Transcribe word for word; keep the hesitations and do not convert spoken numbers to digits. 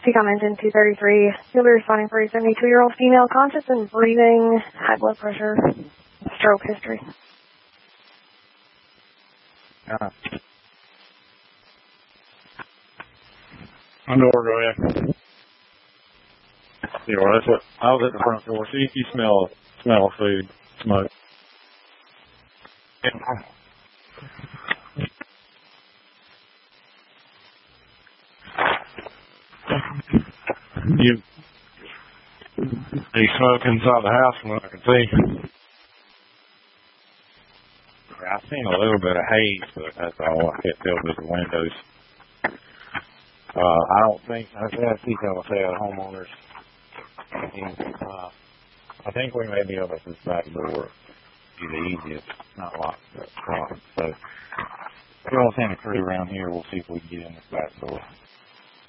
Pecan engine two thirty-three. You'll be responding for a seventy-two-year-old female conscious and breathing, high blood pressure, stroke history. Uh, on door, go ahead. Yeah, well, that's what, I was at the front door. See if you smell, smell food, smoke. You, you smoke inside the house from what I can see. I've seen a little bit of haze, but that's all I can't tell with the windows. Uh, I don't think, I think I will say at homeowners, and, uh, I think we may be able to this back door be the easiest, not locked, but locked. So if you want to send a crew around here, we'll see if we can get in this back door.